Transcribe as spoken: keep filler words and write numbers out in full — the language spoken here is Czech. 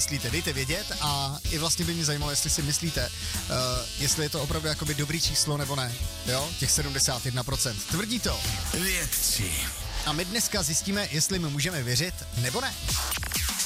myslíte, dejte vědět a i vlastně by mě zajímalo, jestli si myslíte, uh, jestli je to opravdu jakoby dobrý číslo nebo ne, jo, těch sedmdesát jedna procent. Tvrdí to Vědci. a my dneska zjistíme, jestli my můžeme věřit nebo ne.